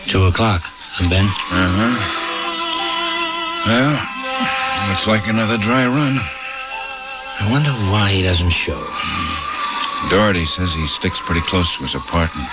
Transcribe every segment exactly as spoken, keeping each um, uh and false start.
Two o'clock. And Ben? Uh-huh. Well, looks like another dry run. I wonder why he doesn't show. Doherty says he sticks pretty close to his apartment.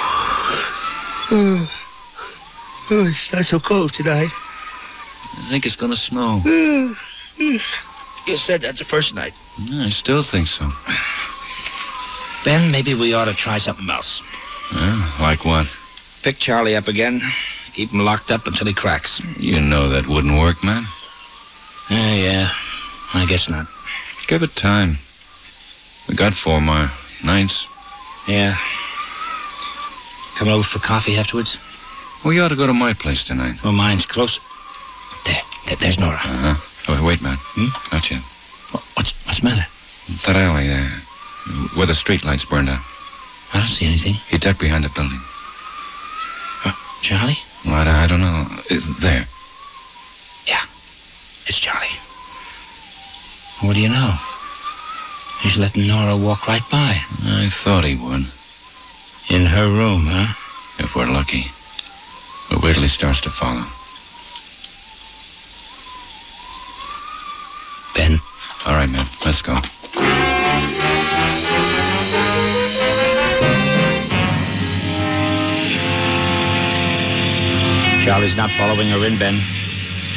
Oh, oh it's not so cold tonight. I think it's gonna snow. You said that the first night. I still think so. Ben, maybe we ought to try something else. Yeah, like what? Pick Charlie up again. Keep him locked up until he cracks. You know that wouldn't work, man. Yeah, yeah. I guess not. Give it time. We got four more nights. Yeah. Coming over for coffee afterwards? Well, you ought to go to my place tonight. Well, mine's close. There. there there's Nora. Uh-huh. Oh, wait, man. Hmm? Not yet. What's, what's the matter? That alley there, where the street lights burned out. I don't see anything. He ducked behind a building. Uh, Charlie? Well, I, I don't know. Uh, there. Yeah. It's Charlie. What do you know? He's letting Nora walk right by. I thought he would. In her room, huh? If we're lucky. But wait till he starts to follow. Ben? All right, man. Let's go. Charlie's not following her in, Ben.